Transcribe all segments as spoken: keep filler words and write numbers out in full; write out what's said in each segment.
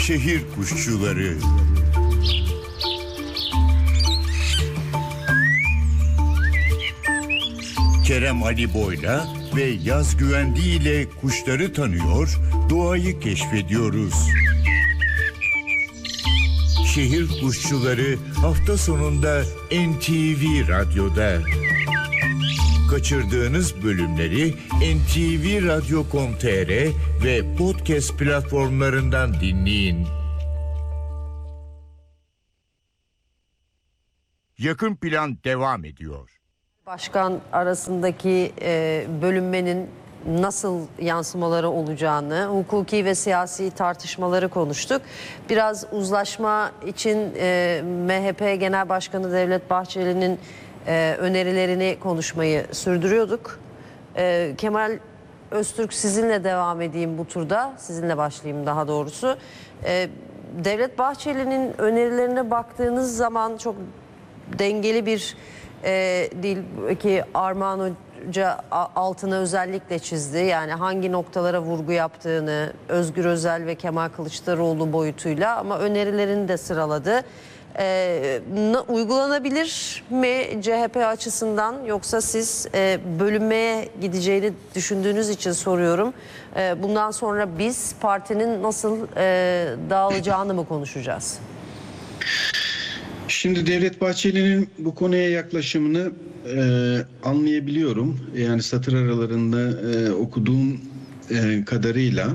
Şehir Kuşçuları. Kerem Ali Boyla ve Yaz Güvendi ile kuşları tanıyor, doğayı keşfediyoruz. Şehir Kuşçuları hafta sonunda N T V Radyo'da. Kaçırdığınız bölümleri N T V radyo nokta com nokta tr ve podcast platformlarından dinleyin. Yakın Plan devam ediyor. Başkan arasındaki e, bölünmenin nasıl yansımaları olacağını, hukuki ve siyasi tartışmaları konuştuk. Biraz uzlaşma için e, M H P Genel Başkanı Devlet Bahçeli'nin e, önerilerini konuşmayı sürdürüyorduk. E, Kemal Öztürk, sizinle devam edeyim bu turda, sizinle başlayayım daha doğrusu. E, Devlet Bahçeli'nin önerilerine baktığınız zaman çok dengeli bir e, dil ki Armağan Hoca altına özellikle çizdi. Yani hangi noktalara vurgu yaptığını Özgür Özel ve Kemal Kılıçdaroğlu boyutuyla, ama önerilerini de sıraladı. E, uygulanabilir mi C H P açısından, yoksa siz e, bölünmeye gideceğini düşündüğünüz için soruyorum. E, bundan sonra biz partinin nasıl e, dağılacağını mı konuşacağız? Şimdi Devlet Bahçeli'nin bu konuya yaklaşımını e, anlayabiliyorum. Yani satır aralarında e, okuduğum e, kadarıyla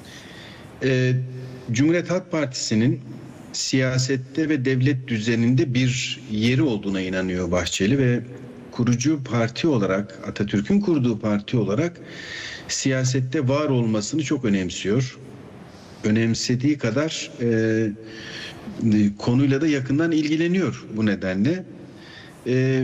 e, Cumhuriyet Halk Partisi'nin siyasette ve devlet düzeninde bir yeri olduğuna inanıyor Bahçeli ve kurucu parti olarak, Atatürk'ün kurduğu parti olarak siyasette var olmasını çok önemsiyor. Önemsediği kadar e, konuyla da yakından ilgileniyor bu nedenle. E,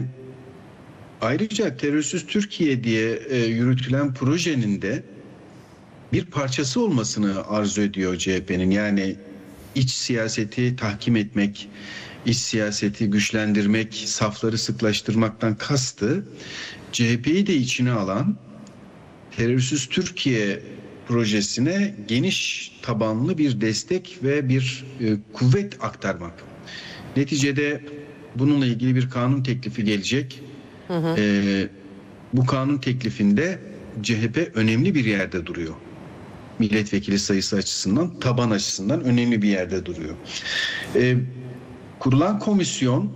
ayrıca Terörsüz Türkiye diye e, yürütülen projenin de bir parçası olmasını arzu ediyor C H P'nin. Yani iç siyaseti tahkim etmek, iç siyaseti güçlendirmek, safları sıklaştırmaktan kastı C H P'yi de içine alan Terörsüz Türkiye projesine geniş tabanlı bir destek ve bir e, kuvvet aktarmak. Neticede bununla ilgili bir kanun teklifi gelecek. Hı hı. E, bu kanun teklifinde C H P önemli bir yerde duruyor. Milletvekili sayısı açısından, taban açısından önemli bir yerde duruyor. E, kurulan komisyon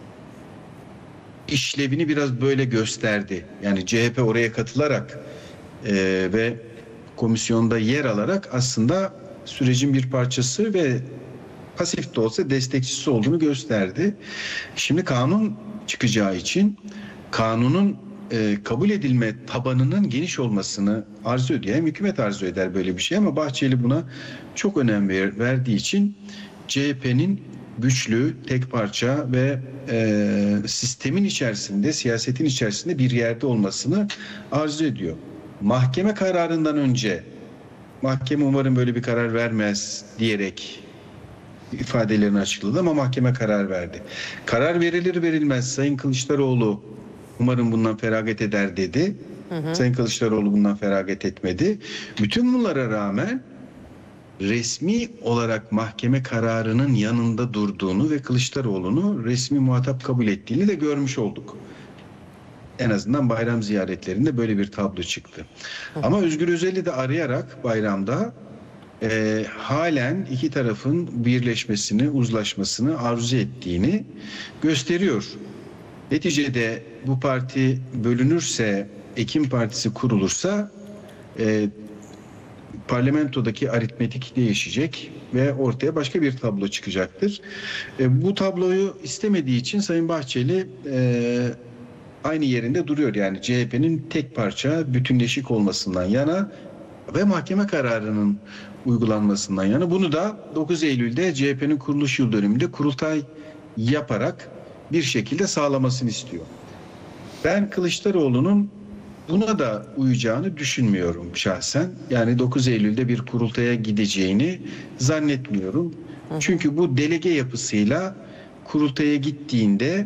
işlevini biraz böyle gösterdi. Yani C H P oraya katılarak e, ve komisyonda yer alarak aslında sürecin bir parçası ve pasif de olsa destekçisi olduğunu gösterdi. Şimdi kanun çıkacağı için kanunun e, kabul edilme tabanının geniş olmasını arzu ediyor. Hem hükümet arzu eder böyle bir şey, ama Bahçeli buna çok önem ver, verdiği için C H P'nin güçlü, tek parça ve e, sistemin içerisinde, siyasetin içerisinde bir yerde olmasını arzu ediyor. Mahkeme kararından önce, mahkeme umarım böyle bir karar vermez diyerek ifadelerini açıkladı, ama mahkeme karar verdi. Karar verilir verilmez Sayın Kılıçdaroğlu umarım bundan feragat eder dedi. Hı hı. Sayın Kılıçdaroğlu bundan feragat etmedi. Bütün bunlara rağmen resmi olarak mahkeme kararının yanında durduğunu ve Kılıçdaroğlu'nu resmi muhatap kabul ettiğini de görmüş olduk. En azından bayram ziyaretlerinde böyle bir tablo çıktı. Ama Özgür Özel'i de arayarak bayramda e, halen iki tarafın birleşmesini, uzlaşmasını arzu ettiğini gösteriyor. Neticede bu parti bölünürse, Ekim Partisi kurulursa e, parlamentodaki aritmetik değişecek ve ortaya başka bir tablo çıkacaktır. E, bu tabloyu istemediği için Sayın Bahçeli e, aynı yerinde duruyor. Yani C H P'nin tek parça bütünleşik olmasından yana ve mahkeme kararının uygulanmasından yana. Bunu da dokuz Eylül'de C H P'nin kuruluş yıl dönümünde kurultay yaparak bir şekilde sağlamasını istiyor. Ben Kılıçdaroğlu'nun buna da uyacağını düşünmüyorum şahsen. Yani dokuz Eylül'de bir kurultaya gideceğini zannetmiyorum. Çünkü bu delege yapısıyla kurultaya gittiğinde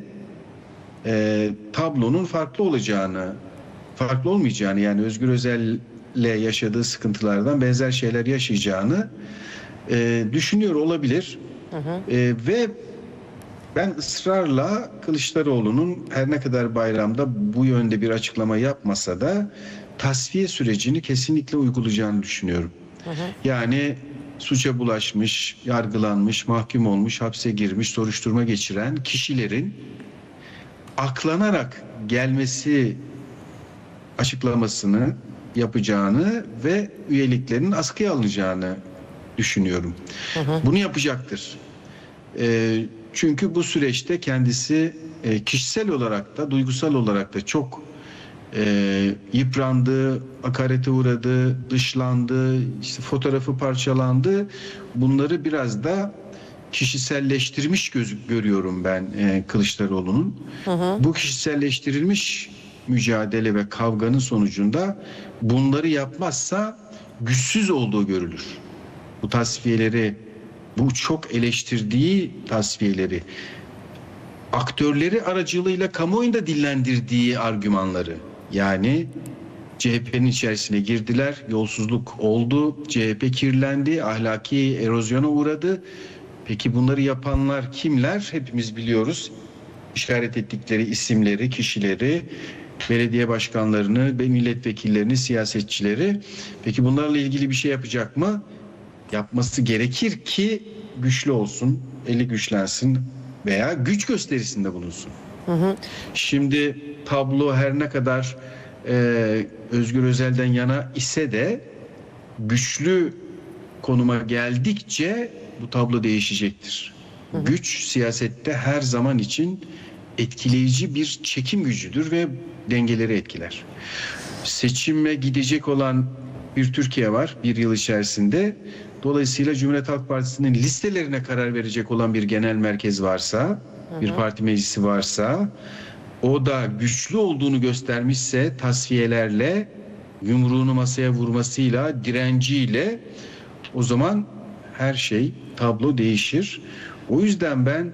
E, tablonun farklı olacağını, farklı olmayacağını, yani Özgür Özel'le yaşadığı sıkıntılardan benzer şeyler yaşayacağını e, düşünüyor olabilir. Hı hı. E, ve ben ısrarla Kılıçdaroğlu'nun her ne kadar bayramda bu yönde bir açıklama yapmasa da tasfiye sürecini kesinlikle uygulayacağını düşünüyorum. Hı hı. Yani suça bulaşmış, yargılanmış, mahkum olmuş, hapse girmiş, soruşturma geçiren kişilerin aklanarak gelmesi açıklamasını yapacağını ve üyeliklerinin askıya alınacağını düşünüyorum. Hı hı. Bunu yapacaktır. E, çünkü bu süreçte kendisi e, kişisel olarak da duygusal olarak da çok e, yıprandı, hakarete uğradı, dışlandı, işte fotoğrafı parçalandı. Bunları biraz da kişiselleştirmiş göz, görüyorum ben e, Kılıçdaroğlu'nun. Hı hı. Bu kişiselleştirilmiş mücadele ve kavganın sonucunda bunları yapmazsa güçsüz olduğu görülür. Bu tasfiyeleri, bu çok eleştirdiği tasfiyeleri, aktörleri aracılığıyla kamuoyunda dillendirdiği argümanları, yani C H P'nin içerisine girdiler, yolsuzluk oldu, C H P kirlendi, ahlaki erozyona uğradı. Peki bunları yapanlar kimler? Hepimiz biliyoruz. İşaret ettikleri isimleri, kişileri, belediye başkanlarını, milletvekillerini, siyasetçileri. Peki bunlarla ilgili bir şey yapacak mı? Yapması gerekir ki güçlü olsun, eli güçlensin veya güç gösterisinde bulunsun. Hı hı. Şimdi tablo her ne kadar e, Özgür Özel'den yana ise de güçlü konuma geldikçe bu tablo değişecektir. Hı hı. Güç siyasette her zaman için etkileyici bir çekim gücüdür ve dengeleri etkiler. Seçime gidecek olan bir Türkiye var bir yıl içerisinde. Dolayısıyla Cumhuriyet Halk Partisi'nin listelerine karar verecek olan bir genel merkez varsa, hı hı. bir parti meclisi varsa, o da güçlü olduğunu göstermişse tasfiyelerle, yumruğunu masaya vurmasıyla, direnciyle, o zaman her şey, tablo değişir. O yüzden ben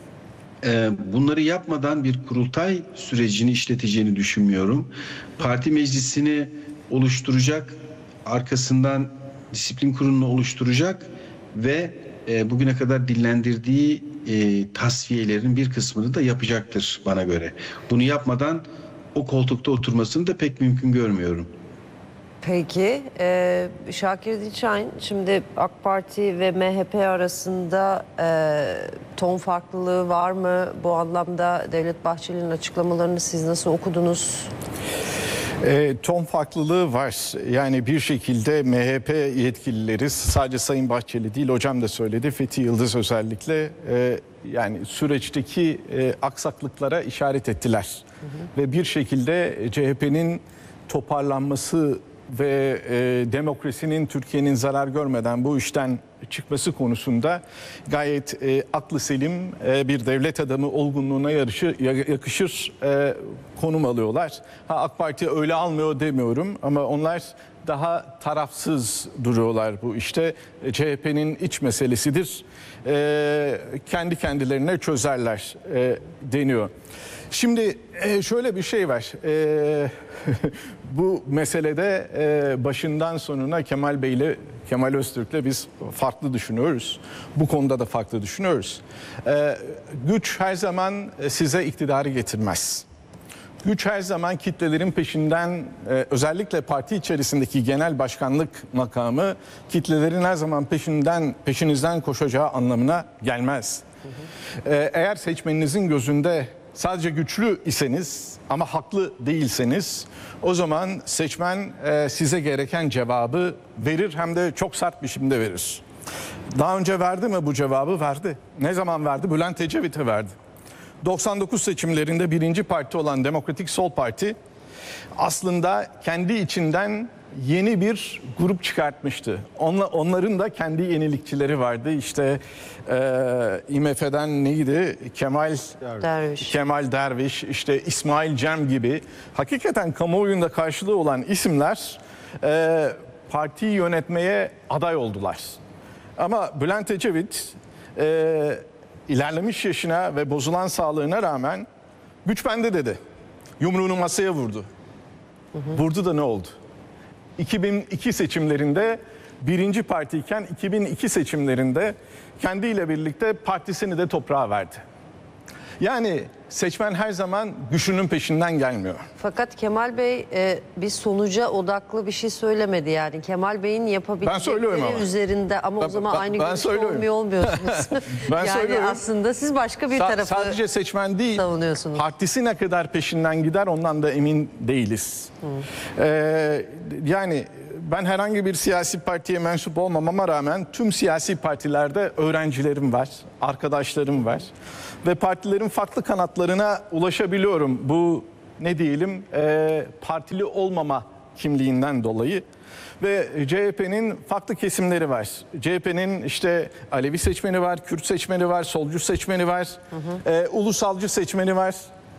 e, bunları yapmadan bir kurultay sürecini işleteceğini düşünmüyorum. Parti meclisini oluşturacak, arkasından disiplin kurulunu oluşturacak ve e, bugüne kadar dillendirdiği e, tasfiyelerin bir kısmını da yapacaktır bana göre. Bunu yapmadan o koltukta oturmasını da pek mümkün görmüyorum. Peki, e, Şakir Dilşahin, şimdi AK Parti ve M H P arasında e, ton farklılığı var mı? Bu anlamda Devlet Bahçeli'nin açıklamalarını siz nasıl okudunuz? E, ton farklılığı var. Yani bir şekilde M H P yetkilileri, sadece Sayın Bahçeli değil, hocam da söyledi, Fethi Yıldız özellikle e, yani süreçteki e, aksaklıklara işaret ettiler. Hı hı. Ve bir şekilde C H P'nin toparlanması ve e, demokrasinin Türkiye'nin zarar görmeden bu işten çıkması konusunda gayet e, aklı selim e, bir devlet adamı olgunluğuna yarışı, yakışır e, konum alıyorlar. Ha, AK Parti öyle almıyor demiyorum ama onlar daha tarafsız duruyorlar bu işte. C H P'nin iç meselesidir. E, kendi kendilerine çözerler e, deniyor. Şimdi e, şöyle bir şey var. E, bu meselede e, başından sonuna Kemal Bey'le, Kemal Öztürk'le biz farklı düşünüyoruz. Bu konuda da farklı düşünüyoruz. E, güç her zaman size iktidarı getirmez. Güç her zaman kitlelerin peşinden, e, özellikle parti içerisindeki genel başkanlık makamı kitlelerin her zaman peşinden peşinizden koşacağı anlamına gelmez. Hı hı. E, eğer seçmeninizin gözünde sadece güçlü iseniz ama haklı değilseniz, o zaman seçmen e, size gereken cevabı verir, hem de çok sert biçimde verir. Daha önce verdi mi bu cevabı? Verdi. Ne zaman verdi? Bülent Ecevit'e verdi. doksan dokuz seçimlerinde birinci parti olan Demokratik Sol Parti aslında kendi içinden yeni bir grup çıkartmıştı. Onla, onların da kendi yenilikçileri vardı. İşte e, İ M F'den neydi? Kemal Derviş. Kemal Derviş, işte İsmail Cem gibi hakikaten kamuoyunda karşılığı olan isimler e, partiyi yönetmeye aday oldular. Ama Bülent Ecevit e, ilerlemiş yaşına ve bozulan sağlığına rağmen güç bende dedi. Yumruğunu masaya vurdu. Hı hı. Vurdu da ne oldu? iki bin iki seçimlerinde birinci partiyken iki bin iki seçimlerinde kendiyle birlikte partisini de toprağa verdi. Yani seçmen her zaman güçlünün peşinden gelmiyor. Fakat Kemal Bey e, bir sonuca odaklı bir şey söylemedi yani. Kemal Bey'in yapabilecekleri üzerinde ama Ben- o zaman ben- aynı ben görüşte söylüyorum. olmuyor olmuyorsunuz. Ben yani söylüyorum. aslında siz başka bir Sa- tarafı sadece seçmen değil, savunuyorsunuz. partisi ne kadar peşinden gider ondan da emin değiliz. Ee, yani ben herhangi bir siyasi partiye mensup olmamama rağmen tüm siyasi partilerde öğrencilerim var, arkadaşlarım var. Ve partilerin farklı kanatlarına ulaşabiliyorum. Bu ne diyelim e, partili olmama kimliğinden dolayı. Ve C H P'nin farklı kesimleri var. C H P'nin işte Alevi seçmeni var, Kürt seçmeni var, solcu seçmeni var, hı hı. E, ulusalcı seçmeni var.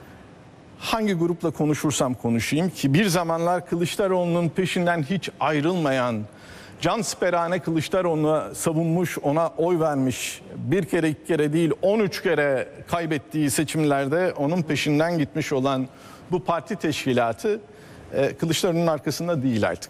Hangi grupla konuşursam konuşayım ki bir zamanlar Kılıçdaroğlu'nun peşinden hiç ayrılmayan, cansiperane Kılıçdaroğlu'na savunmuş, ona oy vermiş, bir kere iki kere değil on üç kere kaybettiği seçimlerde onun peşinden gitmiş olan bu parti teşkilatı e, Kılıçdaroğlu'nun arkasında değil artık.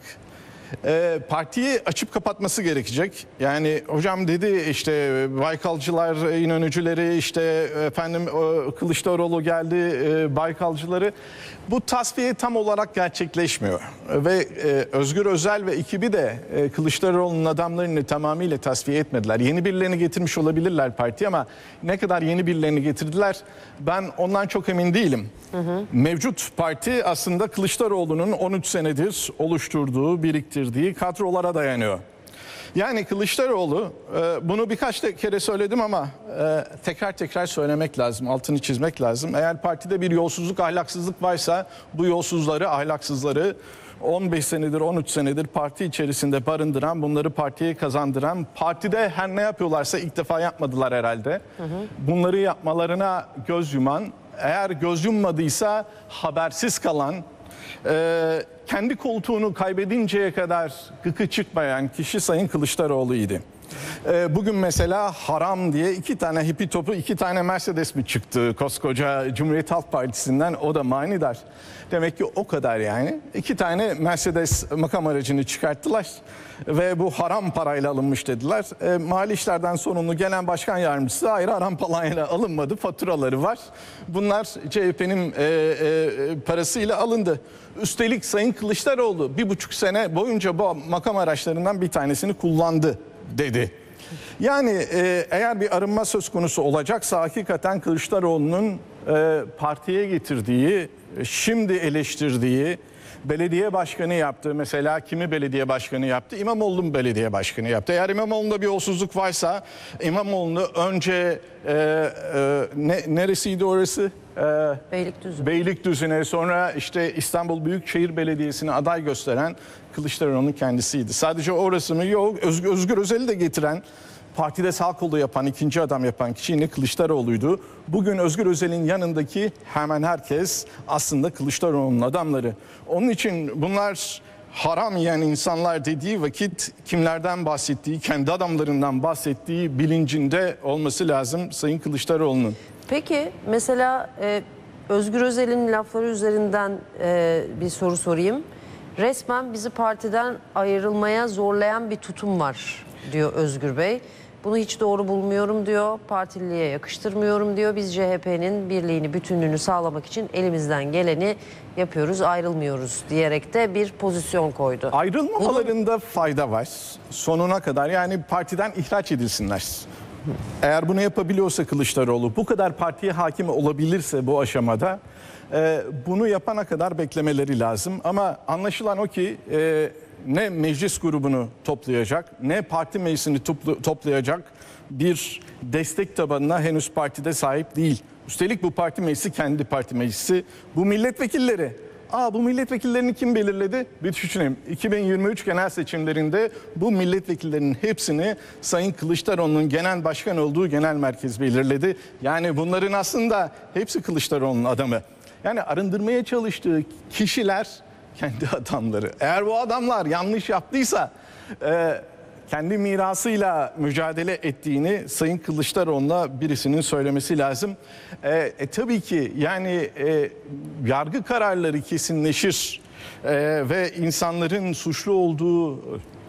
E, partiyi açıp kapatması gerekecek. Yani hocam dedi işte Baykalcılar, İnönücüleri, işte efendim Kılıçdaroğlu geldi, e, Baykalcıları. Bu tasfiye tam olarak gerçekleşmiyor. Ve e, Özgür Özel ve ekibi de e, Kılıçdaroğlu'nun adamlarını tamamıyla tasfiye etmediler. Yeni birilerini getirmiş olabilirler partiye ama ne kadar yeni birilerini getirdiler ben ondan çok emin değilim. Hı hı. Mevcut parti aslında Kılıçdaroğlu'nun on üç senedir oluşturduğu, biriktirdiği kadrolara dayanıyor. Yani Kılıçdaroğlu, bunu birkaç kere söyledim ama tekrar tekrar söylemek lazım, altını çizmek lazım. Eğer partide bir yolsuzluk, ahlaksızlık varsa bu yolsuzları, ahlaksızları on beş senedir, on üç senedir parti içerisinde barındıran, bunları partiye kazandıran, partide her ne yapıyorlarsa ilk defa yapmadılar herhalde. Hı hı. Bunları yapmalarına göz yuman, eğer göz yummadıysa habersiz kalan, Ee, kendi koltuğunu kaybedinceye kadar gıkı çıkmayan kişi Sayın Kılıçdaroğlu'ydu. Ee, bugün mesela haram diye iki tane hippi topu, iki tane Mercedes mi çıktı koskoca Cumhuriyet Halk Partisi'nden, o da manidar. Demek ki o kadar yani. İki tane Mercedes makam aracını çıkarttılar ve bu haram parayla alınmış dediler. E, Mali İşler'den sorumlu gelen başkan yardımcısı hayır haram parayla alınmadı, faturaları var. Bunlar C H P'nin e, e, parasıyla alındı. Üstelik Sayın Kılıçdaroğlu bir buçuk sene boyunca bu makam araçlarından bir tanesini kullandı dedi. Yani e, eğer bir arınma söz konusu olacaksa hakikaten Kılıçdaroğlu'nun e, partiye getirdiği, şimdi eleştirdiği, belediye başkanı yaptı. Mesela kimi belediye başkanı yaptı? İmamoğlu'nun belediye başkanı yaptı. Eğer İmamoğlu'nda bir yolsuzluk varsa İmamoğlu'nu önce e, e, ne, neresiydi orası? E, Beylikdüzü. Beylikdüzü'ne, sonra işte İstanbul Büyükşehir Belediyesi'ne aday gösteren Kılıçdaroğlu'nun kendisiydi. Sadece orası mı? Yok. Özgür, Özgür Özel'i de getiren, partide sağ kolu yapan, ikinci adam yapan kişi yine Kılıçdaroğlu'ydu. Bugün Özgür Özel'in yanındaki hemen herkes aslında Kılıçdaroğlu'nun adamları. Onun için bunlar haram yiyen insanlar dediği vakit kimlerden bahsettiği, kendi adamlarından bahsettiği bilincinde olması lazım Sayın Kılıçdaroğlu'nun. Peki mesela e, Özgür Özel'in lafları üzerinden e, bir soru sorayım. Resmen bizi partiden ayrılmaya zorlayan bir tutum var diyor Özgür Bey. Bunu hiç doğru bulmuyorum diyor, partililiğe yakıştırmıyorum diyor. Biz C H P'nin birliğini, bütünlüğünü sağlamak için elimizden geleni yapıyoruz, ayrılmıyoruz diyerek de bir pozisyon koydu. Ayrılmamalarında Bunun... fayda var sonuna kadar, yani partiden ihraç edilsinler. Eğer bunu yapabiliyorsa Kılıçdaroğlu, bu kadar partiye hakim olabilirse bu aşamada e, bunu yapana kadar beklemeleri lazım. Ama anlaşılan o ki e, ne meclis grubunu toplayacak, ne parti meclisini toplu, toplayacak bir destek tabanına henüz partide sahip değil. Üstelik bu parti meclisi kendi parti meclisi. Bu milletvekilleri. Aa, bu milletvekillerini kim belirledi? Bir düşünelim. iki bin yirmi üç genel seçimlerinde bu milletvekillerinin hepsini Sayın Kılıçdaroğlu'nun genel başkan olduğu genel merkez belirledi. Yani bunların aslında hepsi Kılıçdaroğlu'nun adamı. Yani arındırmaya çalıştığı kişiler kendi adamları. Eğer bu adamlar yanlış yaptıysa e, kendi mirasıyla mücadele ettiğini Sayın Kılıçdaroğlu'na birisinin söylemesi lazım. E, e, tabii ki yani e, yargı kararları kesinleşir e, ve insanların suçlu olduğu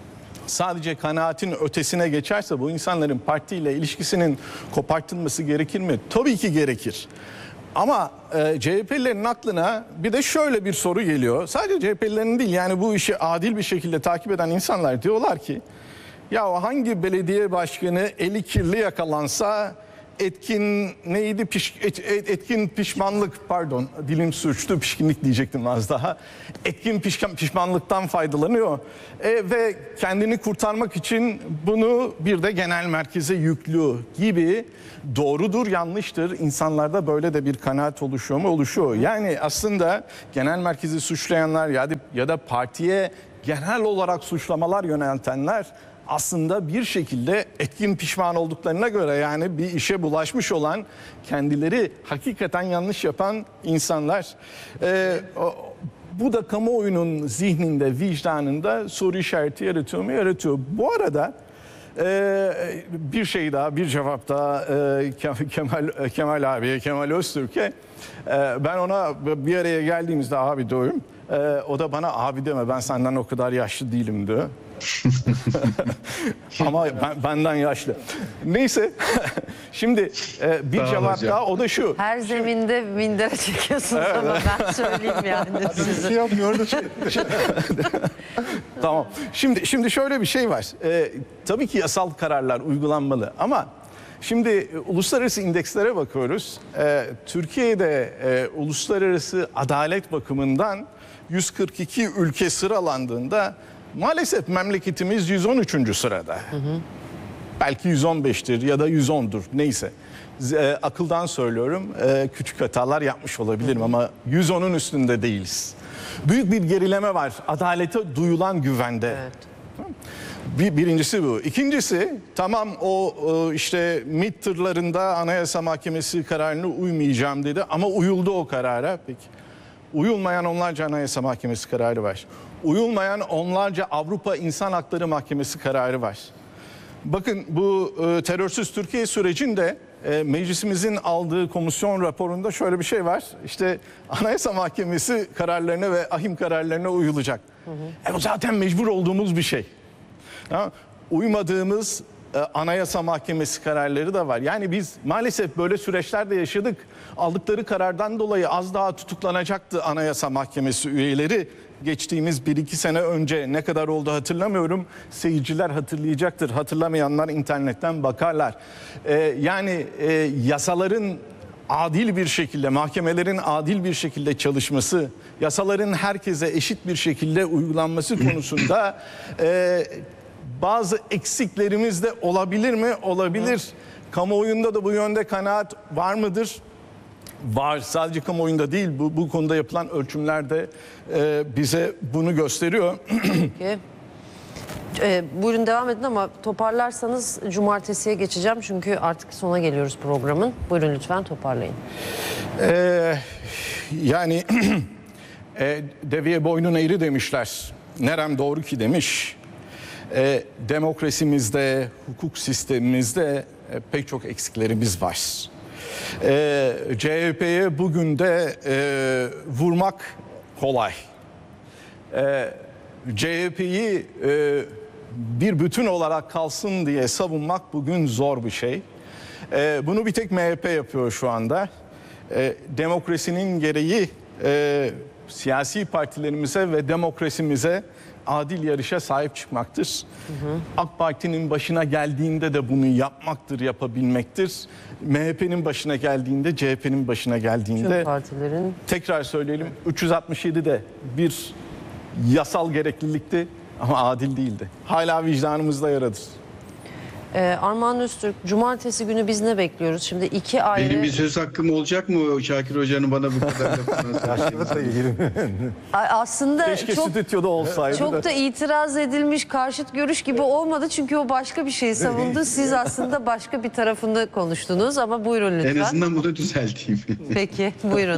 sadece kanaatin ötesine geçerse bu insanların partiyle ilişkisinin kopartılması gerekir mi? Tabii ki gerekir. Ama e, C H P'lilerin aklına bir de şöyle bir soru geliyor. Sadece C H P'lilerin değil, yani bu işi adil bir şekilde takip eden insanlar diyorlar ki ya hangi belediye başkanı eli kirli yakalansa etkin neydi piş, et, et, etkin pişmanlık pardon dilim sürçtü, pişkinlik diyecektim az daha. Etkin pişkan, pişmanlıktan faydalanıyor e, ve kendini kurtarmak için bunu bir de genel merkeze yüklü gibi. Doğrudur, yanlıştır. İnsanlarda böyle de bir kanaat oluşuyor mu? Oluşuyor. Yani aslında genel merkezi suçlayanlar ya da, ya da partiye genel olarak suçlamalar yöneltenler aslında bir şekilde etkin pişman olduklarına göre, yani bir işe bulaşmış olan, kendileri hakikaten yanlış yapan insanlar. Ee, o, bu da kamuoyunun zihninde, vicdanında soru işareti yaratıyor mu? Yaratıyor. Bu arada e, bir şey daha, bir cevap daha e, Kemal, Kemal abiye, Kemal Öztürk'e. E, ben ona bir araya geldiğimizde abi diyorum. E, o da bana abi deme, ben senden o kadar yaşlı değilim diyor. Ama ben, benden yaşlı. Neyse. Şimdi e, bir Sağ cevap hocam. daha, o da şu. Her zeminde mindere çekiyorsunuz ama ben söyleyeyim yani size. Şey yapmıyor da şey. Tamam. Şimdi şimdi şöyle bir şey var. E, tabii ki yasal kararlar uygulanmalı ama şimdi e, uluslararası indekslere bakıyoruz. E, Türkiye'de e, uluslararası adalet bakımından yüz kırk iki ülke sıralandığında maalesef memleketimiz yüz on üçüncü sırada. Hı hı. Belki yüz on beştir ya da yüz ondur neyse. E, akıldan söylüyorum, e, küçük hatalar yapmış olabilirim ama yüz onun üstünde değiliz. Büyük bir gerileme var adalete duyulan güvende. Evet. Bir, birincisi bu. İkincisi, tamam o işte MİT tırlarında Anayasa Mahkemesi kararına uymayacağım dedi ama uyuldu o karara. Peki. Uyulmayan onlarca Anayasa Mahkemesi kararı var. Uyulmayan onlarca Avrupa İnsan Hakları Mahkemesi kararı var. Bakın bu e, terörsüz Türkiye sürecinde e, meclisimizin aldığı komisyon raporunda şöyle bir şey var. İşte Anayasa Mahkemesi kararlarına ve ahim kararlarına uyulacak. Hı hı. E, bu zaten mecbur olduğumuz bir şey. Ha? Uymadığımız e, Anayasa Mahkemesi kararları da var. Yani biz maalesef böyle süreçlerde yaşadık. Aldıkları karardan dolayı az daha tutuklanacaktı Anayasa Mahkemesi üyeleri. Geçtiğimiz bir iki sene önce, ne kadar oldu hatırlamıyorum. Seyirciler hatırlayacaktır. Hatırlamayanlar internetten bakarlar. Ee, yani e, yasaların adil bir şekilde, mahkemelerin adil bir şekilde çalışması, yasaların herkese eşit bir şekilde uygulanması konusunda e, bazı eksiklerimiz de olabilir mi? Olabilir. Kamuoyunda da bu yönde kanaat var mıdır? Var. Sadece kamuoyunda değil, bu, bu konuda yapılan ölçümler de e, bize bunu gösteriyor. Peki. E, buyurun devam edin ama toparlarsanız cumartesiye geçeceğim çünkü artık sona geliyoruz programın. Buyurun lütfen toparlayın. E, yani e, deveye boynun eğri demişler. Nerem doğru ki demiş. E, demokrasimizde, hukuk sistemimizde e, pek çok eksiklerimiz var. Ee, C H P'ye bugün de e, vurmak kolay. Ee, C H P'yi e, bir bütün olarak kalsın diye savunmak bugün zor bir şey. Ee, bunu bir tek M H P yapıyor şu anda. Ee, demokrasinin gereği e, siyasi partilerimize ve demokrasimize adil yarışa sahip çıkmaktır. Hı hı. AK Parti'nin başına geldiğinde de bunu yapmaktır, yapabilmektir. M H P'nin başına geldiğinde, C H P'nin başına geldiğinde... Tüm partilerin... Tekrar söyleyelim, üç yüz altmış yedi'de bir yasal gereklilikti ama adil değildi. Hala vicdanımızda yaradır. Ee, Armağan Öztürk, cumartesi günü biz ne bekliyoruz? Şimdi iki ayrı... Benim bir söz hakkım olacak mı Şakir Hoca'nın bana bu kadar lafından sonra? Aslında Keşke çok, stüdyoda olsaydı. çok da itiraz edilmiş karşıt görüş gibi olmadı. Çünkü o başka bir şey savundu. Siz aslında başka bir tarafını konuştunuz ama buyurun lütfen. En azından bunu düzelteyim. Peki, buyurun.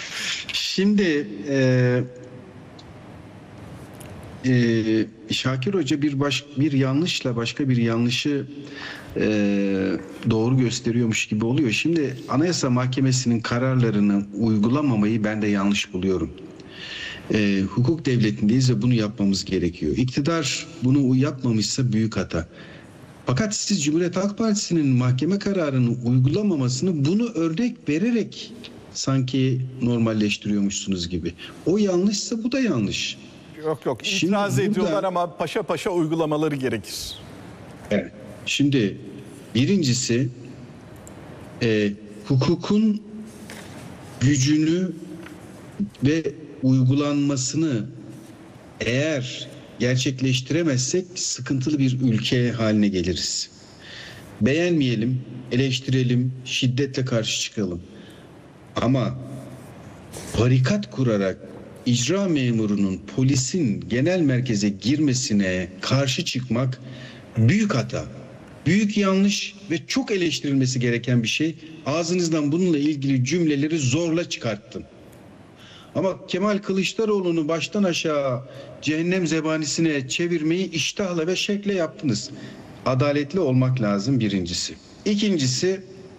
Şimdi e, e, Şakir Hoca bir baş, bir yanlışla başka bir yanlışı e, doğru gösteriyormuş gibi oluyor. Şimdi Anayasa Mahkemesi'nin kararlarını uygulamamayı ben de yanlış buluyorum. e, hukuk devletindeyiz ve bunu yapmamız gerekiyor. İktidar bunu yapmamışsa büyük hata. Fakat siz Cumhuriyet Halk Partisi'nin mahkeme kararını uygulamamasını bunu örnek vererek sanki normalleştiriyormuşsunuz gibi. O yanlışsa bu da yanlış. Yok yok Şimdi itiraz burada- ediyorlar ama paşa paşa uygulamaları gerekir. Evet. Şimdi birincisi e, hukukun gücünü ve uygulanmasını eğer gerçekleştiremezsek sıkıntılı bir ülke haline geliriz. Beğenmeyelim, eleştirelim, şiddetle karşı çıkalım. Ama barikat kurarak icra memurunun, polisin genel merkeze girmesine karşı çıkmak büyük hata, büyük yanlış ve çok eleştirilmesi gereken bir şey. Ağzınızdan bununla ilgili cümleleri zorla çıkarttım. Ama Kemal Kılıçdaroğlu'nu baştan aşağı cehennem zebanisine çevirmeyi iştahla ve şekle yaptınız. Adaletli olmak lazım birincisi. İkincisi,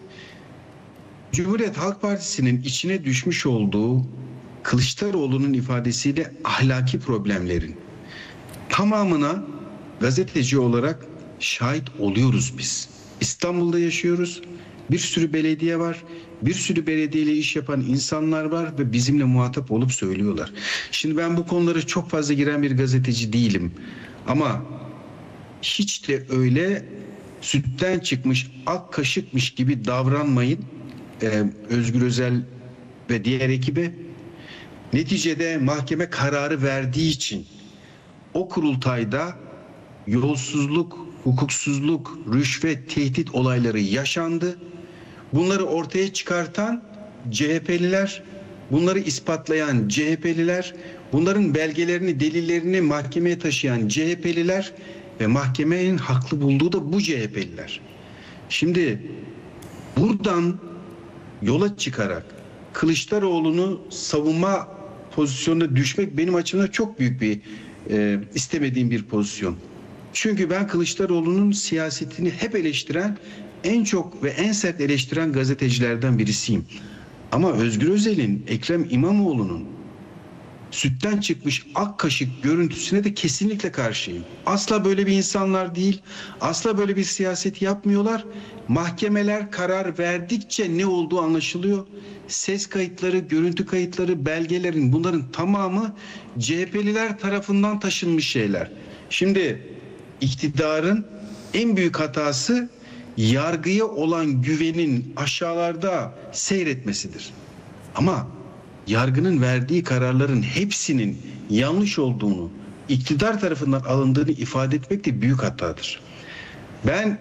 Cumhuriyet Halk Partisi'nin içine düşmüş olduğu Kılıçdaroğlu'nun ifadesiyle ahlaki problemlerin tamamına gazeteci olarak şahit oluyoruz biz. İstanbul'da yaşıyoruz. Bir sürü belediye var. Bir sürü belediyeyle iş yapan insanlar var ve bizimle muhatap olup söylüyorlar. Şimdi ben bu konulara çok fazla giren bir gazeteci değilim. Ama hiç de öyle sütten çıkmış ak kaşıkmış gibi davranmayın. Ee, Özgür Özel ve diğer ekibe. Neticede mahkeme kararı verdiği için o kurultayda yolsuzluk, hukuksuzluk, rüşvet, tehdit olayları yaşandı. Bunları ortaya çıkartan C H P'liler, bunları ispatlayan C H P'liler, bunların belgelerini, delillerini mahkemeye taşıyan C H P'liler ve mahkemenin haklı bulduğu da bu C H P'liler. Şimdi buradan yola çıkarak Kılıçdaroğlu'nu savunma pozisyonuna düşmek benim açımdan çok büyük bir e, istemediğim bir pozisyon. Çünkü ben Kılıçdaroğlu'nun siyasetini hep eleştiren, en çok ve en sert eleştiren gazetecilerden birisiyim. Ama Özgür Özel'in, Ekrem İmamoğlu'nun sütten çıkmış ak kaşık görüntüsüne de kesinlikle karşıyım. Asla böyle bir insanlar değil, asla böyle bir siyaset yapmıyorlar. Mahkemeler karar verdikçe ne olduğu anlaşılıyor. Ses kayıtları, görüntü kayıtları, belgelerin bunların tamamı C H P'liler tarafından taşınmış şeyler. Şimdi iktidarın en büyük hatası yargıya olan güvenin aşağılarda seyretmesidir. Ama yargının verdiği kararların hepsinin yanlış olduğunu, iktidar tarafından alındığını ifade etmek de büyük hatadır. Ben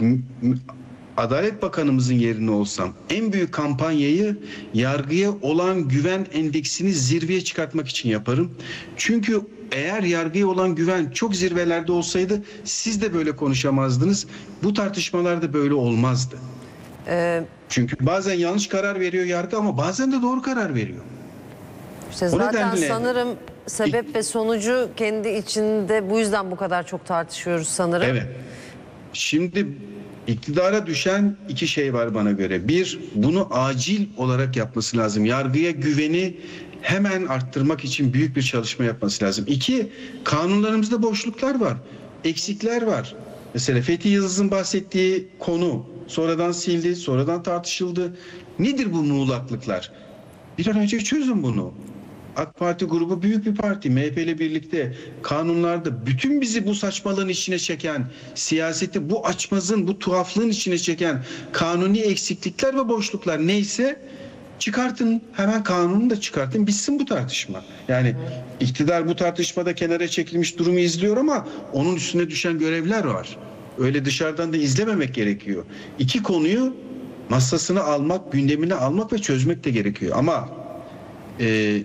Adalet Bakanımızın yerine olsam en büyük kampanyayı yargıya olan güven endeksini zirveye çıkartmak için yaparım. Çünkü eğer yargıya olan güven çok zirvelerde olsaydı siz de böyle konuşamazdınız. Bu tartışmalar da böyle olmazdı. Ee, Çünkü bazen yanlış karar veriyor yargı ama bazen de doğru karar veriyor. işte O zaten nedenle- sanırım sebep ve sonucu kendi içinde bu yüzden bu kadar çok tartışıyoruz sanırım. Evet. Şimdi iktidara düşen iki şey var bana göre. Bir, bunu acil olarak yapması lazım. Yargıya güveni hemen arttırmak için büyük bir çalışma yapması lazım. İki, kanunlarımızda boşluklar var. Eksikler var. Mesela Fethi Yıldız'ın bahsettiği konu sonradan sildi, sonradan tartışıldı. Nedir bu muğlaklıklar? Bir an önce çözün bunu. AK Parti grubu büyük bir parti. M H P ile birlikte kanunlarda bütün bizi bu saçmalığın içine çeken, siyaseti bu açmazın, bu tuhaflığın içine çeken kanuni eksiklikler ve boşluklar neyse çıkartın. Hemen kanunu da çıkartın. Bitsin bu tartışma. Yani iktidar bu tartışmada kenara çekilmiş durumu izliyor ama onun üstüne düşen görevler var. Öyle dışarıdan da izlememek gerekiyor. İki konuyu masasına almak, gündemine almak ve çözmek de gerekiyor. Ama e,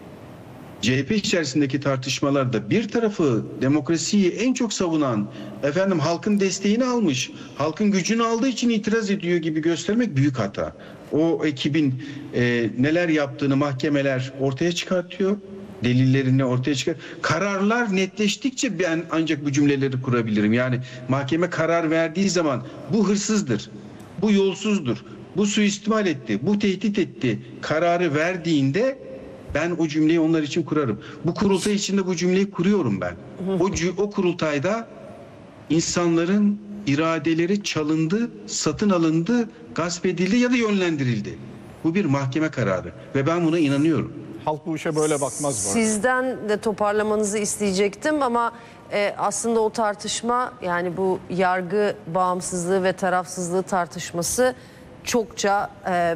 C H P içerisindeki tartışmalarda bir tarafı demokrasiyi en çok savunan, efendim halkın desteğini almış, halkın gücünü aldığı için itiraz ediyor gibi göstermek büyük hata. O ekibin e, neler yaptığını mahkemeler ortaya çıkartıyor, delillerini ortaya çıkar. Kararlar netleştikçe ben ancak bu cümleleri kurabilirim. Yani mahkeme karar verdiği zaman bu hırsızdır, bu yolsuzdur, bu suistimal etti, bu tehdit etti kararı verdiğinde ben o cümleyi onlar için kurarım. Bu kurultay içinde bu cümleyi kuruyorum ben. O, o kurultayda insanların iradeleri çalındı, satın alındı, gasp edildi ya da yönlendirildi. Bu bir mahkeme kararı ve ben buna inanıyorum. Halk bu işe böyle bakmaz bu arada. Sizden de toparlamanızı isteyecektim ama e, aslında o tartışma, yani bu yargı bağımsızlığı ve tarafsızlığı tartışması çokça e,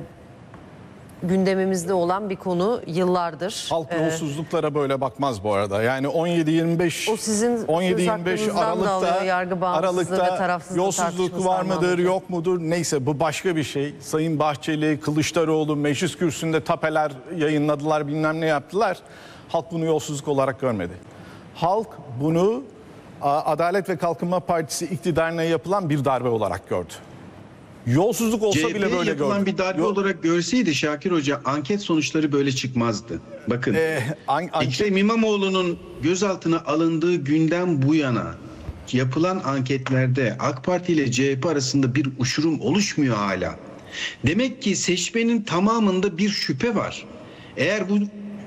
gündemimizde olan bir konu yıllardır. Halk Ee, yolsuzluklara böyle bakmaz bu arada. Yani on yedi yirmi beş O sizin on yedi söz yirmi beş hakkınızdan da alıyor, Aralıkta yargı bağımsızlığı ve Aralıkta tarafsızlığı yolsuzluk tartışması var mıdır, anlamında. yok mudur? Neyse, bu başka bir şey. Sayın Bahçeli, Kılıçdaroğlu meclis kürsüsünde tapeler yayınladılar, bilmem ne yaptılar. Halk bunu yolsuzluk olarak görmedi. Halk bunu Adalet ve Kalkınma Partisi iktidarına yapılan bir darbe olarak gördü. Yolsuzluk olsa bile böyle yapılan gördü. bir darbe Yol- olarak görseydi Şakir Hoca, anket sonuçları böyle çıkmazdı. Bakın, Ee, an- an- Ekrem İmamoğlu'nun gözaltına alındığı günden bu yana yapılan anketlerde AK Parti ile C H P arasında bir uçurum oluşmuyor hala. Demek ki seçmenin tamamında bir şüphe var. Eğer bu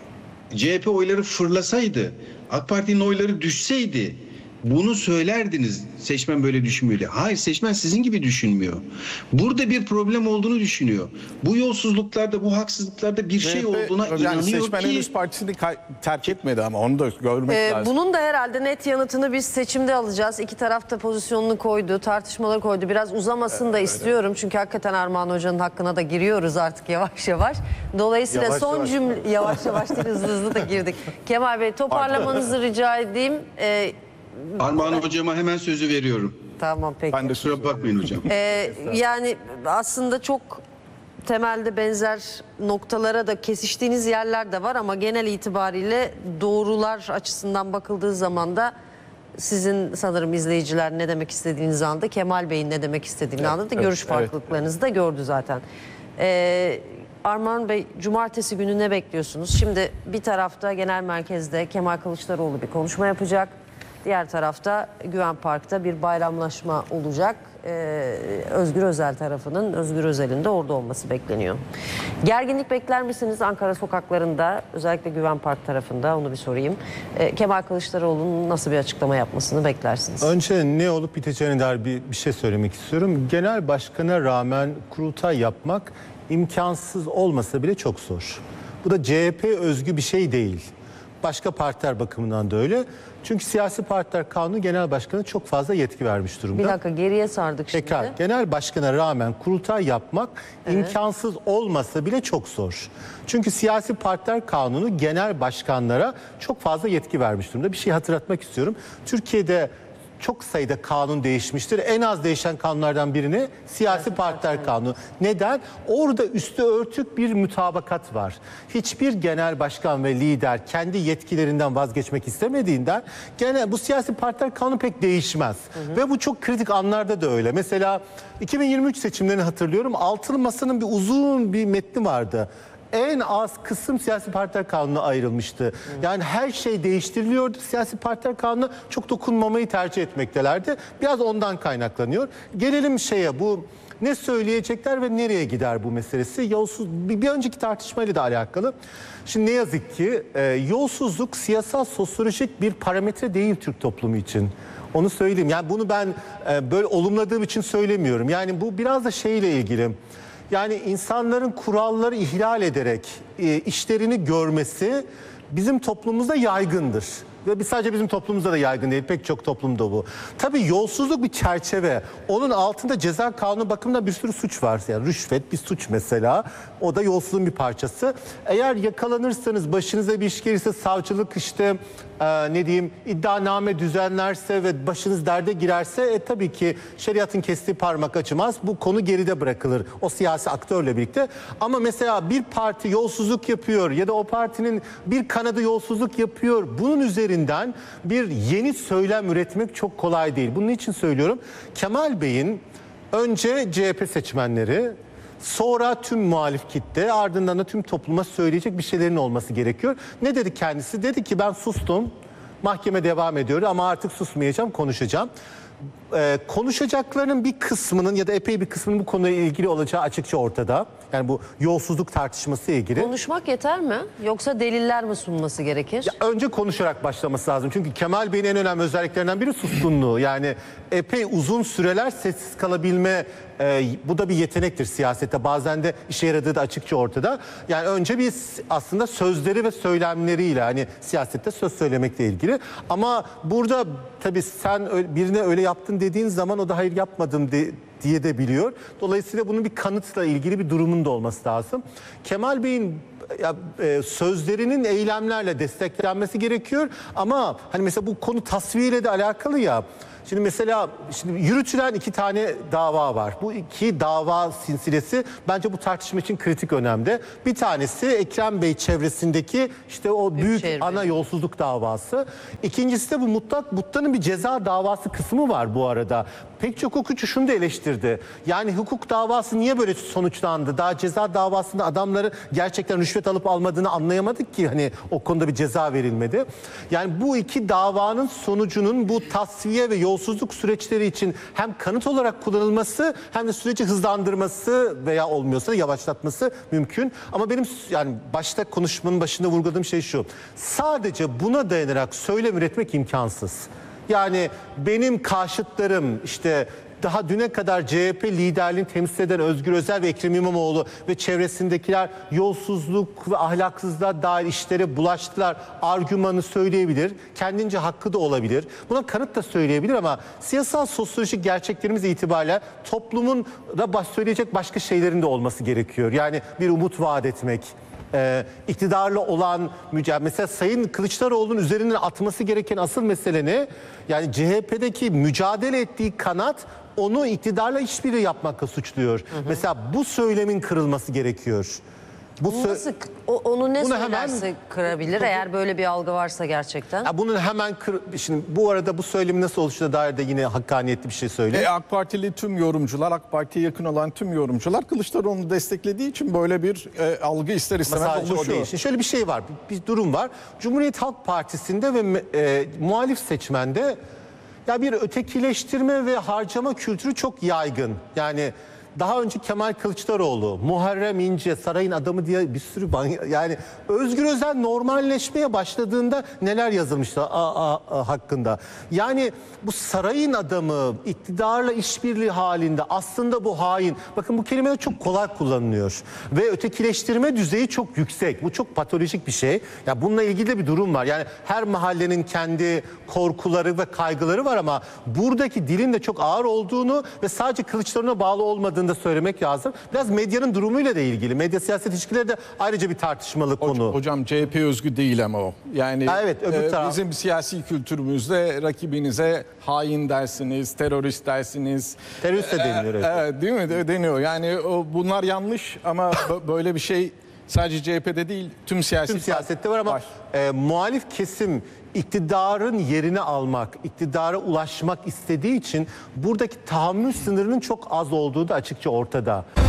C H P oyları fırlasaydı, AK Parti'nin oyları düşseydi bunu söylerdiniz. Seçmen böyle düşünmüyor diye. Hayır, seçmen sizin gibi düşünmüyor. Burada bir problem olduğunu düşünüyor. Bu yolsuzluklarda, bu haksızlıklarda bir şey C H P olduğuna yani inanıyor Seçmen ki... henüz partisini kay- terk etmedi ama onu da görmek Ee, lazım. bunun da herhalde net yanıtını biz seçimde alacağız. İki taraf da pozisyonunu koydu, tartışmaları koydu. Biraz uzamasın da istiyorum. Çünkü hakikaten Armağan Hoca'nın hakkına da giriyoruz artık yavaş yavaş. Dolayısıyla Yavaş son yavaş. cümle... Yavaş yavaş değil, hızlı hızlı da girdik. Kemal Bey, toparlamanızı rica edeyim. Ee, Armağan Hocama hemen sözü veriyorum. tamam, peki. Ben de Kusura bakmayın hocam. Ee, yani aslında çok temelde benzer noktalara da kesiştiğiniz yerler de var ama genel itibariyle doğrular açısından bakıldığı zaman da sizin sanırım izleyiciler ne demek istediğinizi anladı. Kemal Bey'in ne demek istediğini Evet, anladı. evet, Görüş evet. farklılıklarınızı da gördü zaten. Ee, Armağan Bey, cumartesi günü ne bekliyorsunuz? Şimdi bir tarafta genel merkezde Kemal Kılıçdaroğlu bir konuşma yapacak. Diğer tarafta Güven Park'ta bir bayramlaşma olacak. Ee, Özgür Özel tarafının, Özgür Özel'in de orada olması bekleniyor. Gerginlik bekler misiniz Ankara sokaklarında, özellikle Güven Park tarafında? Onu bir sorayım. Ee, Kemal Kılıçdaroğlu'nun nasıl bir açıklama yapmasını beklersiniz? Önce ne olup biteceğine dair bir, bir şey söylemek istiyorum. Genel başkana rağmen kurultay yapmak imkansız olmasa bile çok zor. Bu da C H P özgü bir şey değil. Başka partiler bakımından da öyle. Çünkü siyasi partiler kanunu genel başkanı çok fazla yetki vermiş durumda. Bir dakika, geriye sardık şimdi. Tekrar, genel başkana rağmen kurultay yapmak imkansız olmasa bile çok zor. Çünkü siyasi partiler kanunu genel başkanlara çok fazla yetki vermiş durumda. Bir şey hatırlatmak istiyorum. Türkiye'de çok sayıda kanun değişmiştir. En az değişen kanunlardan birini siyasi partiler kanunu. Neden? Orada üstü örtük bir mutabakat var. Hiçbir genel başkan ve lider kendi yetkilerinden vazgeçmek istemediğinden genel bu siyasi partiler kanunu pek değişmez. Hı hı. Ve bu çok kritik anlarda da öyle. Mesela iki bin yirmi üç seçimlerini hatırlıyorum. Altılı Masa'nın bir uzun bir metni vardı. En az kısım siyasi partiler kanununa ayrılmıştı. Yani her şey değiştiriliyordu. Siyasi partiler kanununa çok dokunmamayı tercih etmektelerdi. Biraz ondan kaynaklanıyor. Gelelim şeye, bu ne söyleyecekler ve nereye gider bu meselesi? Yolsuz, bir, bir önceki tartışmayla da alakalı. Şimdi ne yazık ki e, yolsuzluk siyasal sosyolojik bir parametre değil Türk toplumu için. Onu söyleyeyim. Yani bunu ben e, böyle olumladığım için söylemiyorum. Yani bu biraz da şeyle ilgili. Yani insanların kuralları ihlal ederek e, işlerini görmesi bizim toplumumuzda yaygındır. Ve sadece bizim toplumumuzda da yaygın değil, pek çok toplumda bu. Tabii yolsuzluk bir çerçeve. Onun altında ceza kanunu bakımından bir sürü suç var. Yani rüşvet bir suç mesela. O da yolsuzluğun bir parçası. Eğer yakalanırsanız, başınıza bir iş gelirse, savcılık işte e, ne diyeyim iddianame düzenlerse ve başınız derde girerse e, tabii ki şeriatın kestiği parmak acımaz. Bu konu geride bırakılır o siyasi aktörle birlikte. Ama mesela bir parti yolsuzluk yapıyor ya da o partinin bir kanadı yolsuzluk yapıyor. Bunun üzerine bir yeni söylem üretmek çok kolay değil. Bunun için söylüyorum. Kemal Bey'in önce C H P seçmenleri, sonra tüm muhalif kitle, ardından da tüm topluma söyleyecek bir şeylerin olması gerekiyor. Ne dedi kendisi? Dedi ki ben sustum. Mahkeme devam ediyor ama artık susmayacağım, konuşacağım. Ee, konuşacaklarının bir kısmının ya da epey bir kısmının bu konuyla ilgili olacağı açıkça ortada. Yani bu yolsuzluk tartışması ilgili. Konuşmak yeter mi? Yoksa deliller mi sunması gerekir? Ya önce konuşarak başlaması lazım. Çünkü Kemal Bey'in en önemli özelliklerinden biri suskunluğu. Yani epey uzun süreler sessiz kalabilme, e, bu da bir yetenektir siyasette. Bazen de işe yaradığı da açıkça ortada. Yani önce biz aslında sözleri ve söylemleriyle, hani siyasette söz söylemekle ilgili. Ama burada tabii sen birine öyle yaptın dediğin zaman o da hayır yapmadım de, diye de biliyor. Dolayısıyla bunun bir kanıtla ilgili bir durumun da olması lazım. Kemal Bey'in ya, e, sözlerinin eylemlerle desteklenmesi gerekiyor. Ama hani mesela bu konu tasfiyeyle de alakalı ya. Şimdi mesela şimdi yürütülen iki tane dava var. Bu iki dava silsilesi bence bu tartışma için kritik önemde. Bir tanesi Ekrem Bey çevresindeki işte o büyük Büyükşehir ana Belediye. yolsuzluk davası. İkincisi de bu mutlak Mutla'nın bir ceza davası kısmı var bu arada. Pek çok hukukçu şunu da eleştirdi. Yani hukuk davası niye böyle sonuçlandı? Daha ceza davasında adamları gerçekten rüşvet alıp almadığını anlayamadık ki hani o konuda bir ceza verilmedi. Yani bu iki davanın sonucunun bu tasfiye ve yolsuzluk süreçleri için hem kanıt olarak kullanılması hem de süreci hızlandırması veya olmuyorsa yavaşlatması mümkün. Ama benim yani başta konuşmanın başında vurguladığım şey şu. Sadece buna dayanarak söylem üretmek imkansız. Yani benim karşıtlarım işte daha düne kadar C H P liderliğini temsil eden Özgür Özel ve Ekrem İmamoğlu ve çevresindekiler yolsuzluk ve ahlaksızlığa dair işlere bulaştılar argümanı söyleyebilir. Kendince hakkı da olabilir. Buna kanıt da söyleyebilir ama siyasal sosyolojik gerçeklerimiz itibariyle toplumun da baş söyleyecek başka şeylerin de olması gerekiyor. Yani bir umut vaat etmek. Ee, iktidarla olan mücadele. Mesela Sayın Kılıçdaroğlu'nun üzerinden atması gereken asıl mesele ne? Yani C H P'deki mücadele ettiği kanat onu iktidarla işbirliği yapmakla suçluyor. Hı hı. Mesela bu söylemin kırılması gerekiyor. Bu sö- Nasıl, o- onu ne Bunu söylerse hemen- kırabilir eğer böyle bir algı varsa gerçekten? Ya bunun hemen kır... Şimdi bu arada bu söylemin nasıl oluştuğuna dair de yine hakkaniyetli bir şey söyleyeyim. E, AK Partili tüm yorumcular, AK Parti'ye yakın olan tüm yorumcular Kılıçdaroğlu'nu desteklediği için böyle bir e, algı ister Ama istemez sadece o oluşuyor. değil. Şimdi şöyle bir şey var, bir, bir durum var. Cumhuriyet Halk Partisi'nde ve e, muhalif seçmende ya bir ötekileştirme ve harcama kültürü çok yaygın. Yani daha önce Kemal Kılıçdaroğlu, Muharrem İnce, sarayın adamı diye bir sürü ban- yani Özgür Özel normalleşmeye başladığında neler yazılmıştı a, a, a, hakkında. Yani bu sarayın adamı iktidarla işbirliği halinde aslında bu hain. Bakın bu kelimeler çok kolay kullanılıyor ve ötekileştirme düzeyi çok yüksek. Bu çok patolojik bir şey. Ya bununla ilgili de bir durum var. Yani her mahallenin kendi korkuları ve kaygıları var ama buradaki dilin de çok ağır olduğunu ve sadece Kılıçdaroğlu'na bağlı olmadığını da söylemek lazım. Biraz medyanın durumuyla da ilgili. Medya siyaset ilişkileri de ayrıca bir tartışmalı konu. Hocam C H P özgü değil ama o. Yani Ha, evet, öbür e, taraf- bizim siyasi kültürümüzde rakibinize hain dersiniz, terörist dersiniz. Terörist de deniliyor, evet. Evet, değil mi? De- Deniyor. Yani o, bunlar yanlış ama b- böyle bir şey sadece C H P'de değil tüm siyasi Tüm siyasette var ama e, muhalif kesim iktidarın yerini almak, iktidara ulaşmak istediği için buradaki tahammül sınırının çok az olduğu da açıkça ortada.